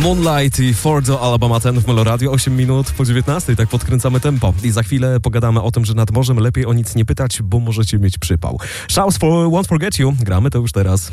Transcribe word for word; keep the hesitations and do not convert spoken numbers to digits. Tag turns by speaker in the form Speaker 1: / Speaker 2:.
Speaker 1: Moonlight i Ford do Alabama ten w Meloradio, osiem minut po dziewiętnastej, tak podkręcamy tempo. I za chwilę pogadamy o tym, że nad morzem lepiej o nic nie pytać, bo możecie mieć przypał. Shouts for Won't Forget You, gramy to już teraz.